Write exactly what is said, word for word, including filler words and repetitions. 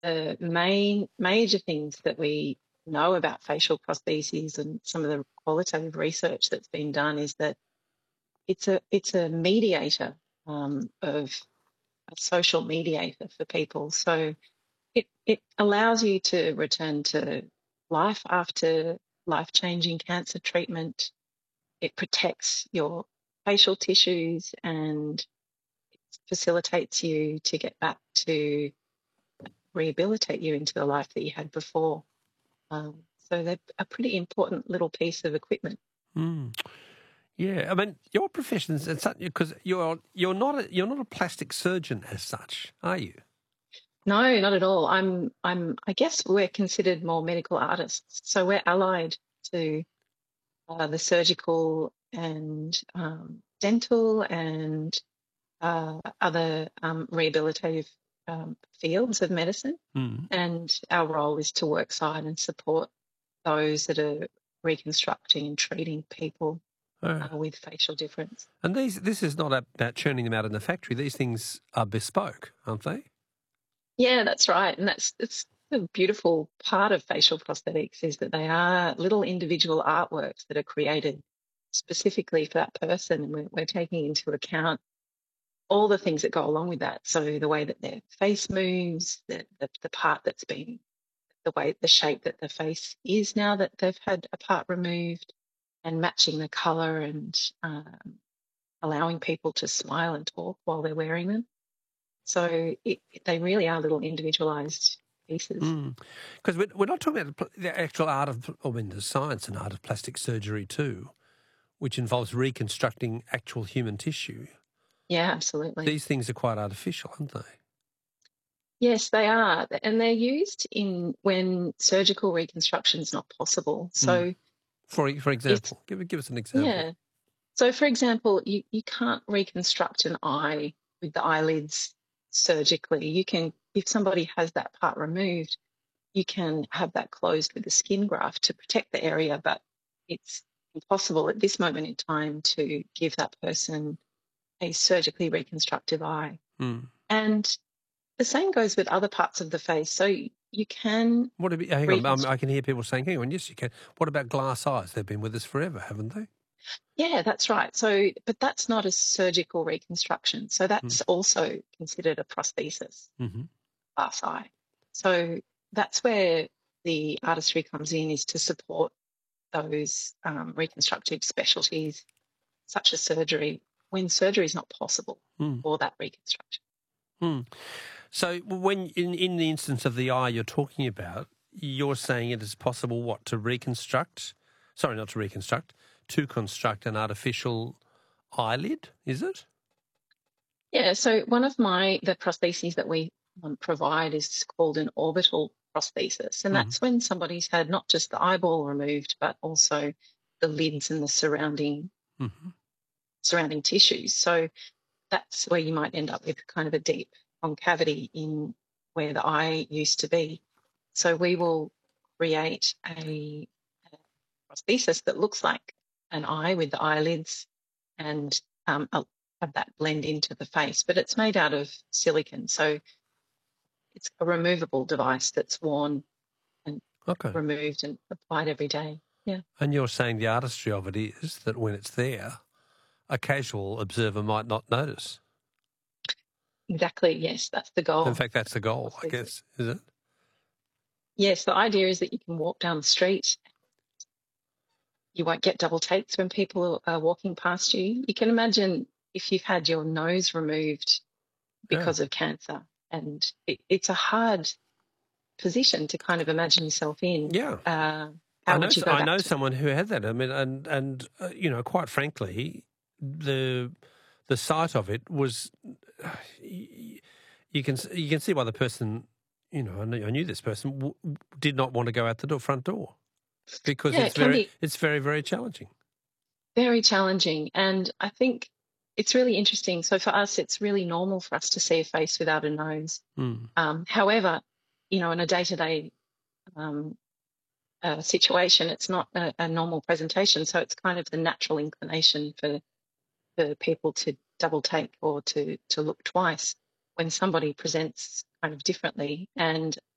the main major things that we know about facial prostheses and some of the qualitative research that's been done is that it's a it's a mediator um, of a social mediator for people. So it it allows you to return to life after life-changing cancer treatment. It protects your facial tissues and facilitates you to get back to rehabilitate you into the life that you had before. Um, so they're a pretty important little piece of equipment. Mm. Yeah, I mean, your profession is because you're you're not a, you're not a plastic surgeon as such, are you? No, not at all. I'm I'm I guess we're considered more medical artists, so we're allied to uh, the surgical and um, dental and uh, other um, rehabilitative um, fields of medicine. Mm. And our role is to work side and support those that are reconstructing and treating people Oh. uh, with facial difference. And these this is not about churning them out in the factory. These things are bespoke, aren't they? Yeah, that's right. And that's it's the beautiful part of facial prosthetics is that they are little individual artworks that are created specifically for that person. And we're, we're taking into account all the things that go along with that. So the way that their face moves, the, the, the part that's been, the way, the shape that the face is now that they've had a part removed, and matching the color and um, allowing people to smile and talk while they're wearing them. So it, they really are little individualized pieces. Because mm. we're, we're not talking about the actual art of, I mean, the science and art of plastic surgery too, which involves reconstructing actual human tissue. Yeah, absolutely. These things are quite artificial, aren't they? Yes, they are. And they're used in when surgical reconstruction is not possible. So, mm. for for example, give, give us an example. Yeah. So, for example, you, you can't reconstruct an eye with the eyelids surgically. You can, if somebody has that part removed, you can have that closed with a skin graft to protect the area, but it's impossible at this moment in time to give that person a surgically reconstructive eye. Mm. And the same goes with other parts of the face. So you can... What about, hang on, um, I can hear people saying, hang on, yes, you can. What about glass eyes? They've been with us forever, haven't they? Yeah, that's right. So, but that's not a surgical reconstruction. So that's mm. also considered a prosthesis, mm-hmm. glass eye. So that's where the artistry comes in, is to support those um, reconstructive specialties, such as surgery, when surgery is not possible mm. for that reconstruction. Mm. So when in, in the instance of the eye you're talking about, you're saying it is possible, what, to reconstruct, sorry, not to reconstruct, to construct an artificial eyelid, is it? Yeah, so one of my, the prostheses that we um, provide is called an orbital prosthesis. And mm. that's when somebody's had not just the eyeball removed, but also the lids and the surrounding mm-hmm. surrounding tissues. So that's where you might end up with kind of a deep concavity in where the eye used to be. So we will create a, a prosthesis that looks like an eye with the eyelids and um, a, have that blend into the face, but it's made out of silicone. So it's a removable device that's worn and okay. removed and applied every day. Yeah. And you're saying the artistry of it is that when it's there, a casual observer might not notice. Exactly, yes, that's the goal. In fact, that's the goal, I guess, is it? Yes, the idea is that you can walk down the street. You won't get double takes when people are walking past you. You can imagine if you've had your nose removed because yeah. of cancer, and it, it's a hard position to kind of imagine yourself in. Yeah. Uh, how I know, would you go I know someone who had that. I mean, and, and uh, you know, quite frankly, the the sight of it was, uh, you, you can you can see why the person, you know, I knew, I knew this person, w- did not want to go out the door, front door. Because yeah, it's it very, be it's very, very challenging. Very challenging. And I think it's really interesting. So for us, it's really normal for us to see a face without a nose. Mm. Um, however, you know, in a day-to-day um, uh, situation, it's not a, a normal presentation. So it's kind of the natural inclination for for people to double take or to to look twice when somebody presents kind of differently. And